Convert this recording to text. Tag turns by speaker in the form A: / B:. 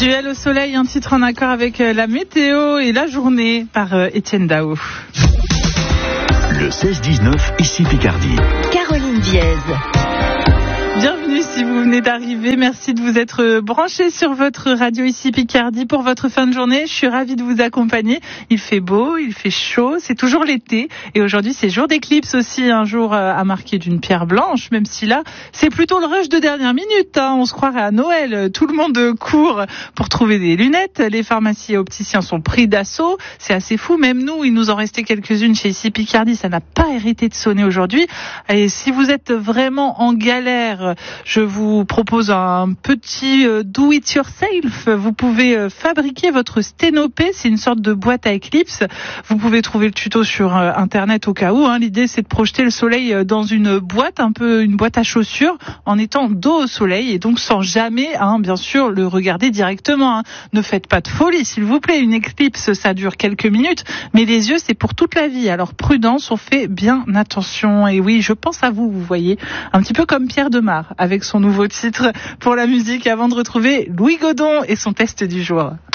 A: Duel au soleil, un titre en accord avec la météo et la journée par Étienne Dao.
B: Le 16-19, ici Picardie.
C: Caroline Diez.
A: Bienvenue si vous venez d'arriver. Merci de vous être branchés sur votre radio ici Picardie pour votre fin de journée. Je suis ravie de vous accompagner. Il fait beau, il fait chaud, c'est toujours l'été. Et aujourd'hui, c'est jour d'éclipse aussi, un jour à marquer d'une pierre blanche, même si là, c'est plutôt le rush de dernière minute. On se croirait à Noël. Tout le monde court pour trouver des lunettes. Les pharmacies et opticiens sont pris d'assaut. C'est assez fou. Même nous, il nous en restait quelques-unes chez ici Picardie. Ça n'a pas arrêté de sonner aujourd'hui. Et si vous êtes vraiment en galère, je vous propose un petit do it yourself. Vous pouvez fabriquer votre sténopée. C'est une sorte de boîte à éclipse. Vous pouvez trouver le tuto sur internet au cas où. L'idée, c'est de projeter le soleil dans une boîte, un peu une boîte à chaussures, en étant dos au soleil et donc sans jamais, bien sûr, le regarder directement. Ne faites pas de folie, s'il vous plaît. Une éclipse, ça dure quelques minutes, mais les yeux, c'est pour toute la vie. Alors prudence, on fait bien attention. Et oui, je pense à vous, vous voyez, un petit peu comme Pierre Demar avec son nouveau titre pour la musique, avant de retrouver Louis Godon et son test du jour.